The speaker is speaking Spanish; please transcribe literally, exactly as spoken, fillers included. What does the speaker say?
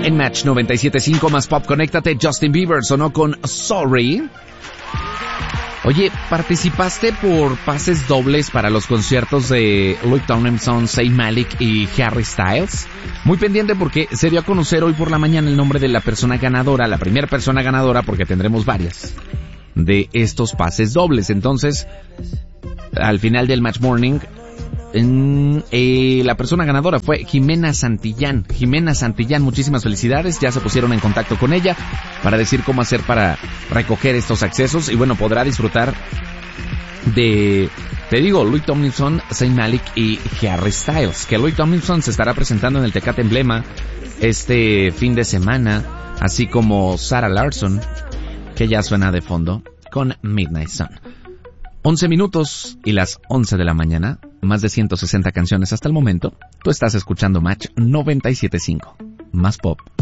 En Match noventa y siete punto cinco más pop, conéctate. Justin Bieber sonó con Sorry. Oye, ¿participaste por pases dobles para los conciertos de Louis Tomlinson, Zayn Malik y Harry Styles? Muy pendiente porque se dio a conocer hoy por la mañana el nombre de la persona ganadora, la primera persona ganadora, porque tendremos varias, de estos pases dobles. Entonces, al final del Match Morning, En, eh, la persona ganadora fue Jimena Santillán. Jimena Santillán, muchísimas felicidades. Ya se pusieron en contacto con ella para decir cómo hacer para recoger estos accesos. Y bueno, podrá disfrutar de, te digo, Louis Tomlinson, Zayn Malik y Harry Styles. Que Louis Tomlinson se estará presentando en el Tecate Emblema este fin de semana, así como Sarah Larson, que ya suena de fondo, con Midnight Sun. once minutos y las once de la mañana, más de ciento sesenta canciones hasta el momento. Tú estás escuchando Match noventa y siete punto cinco, más pop.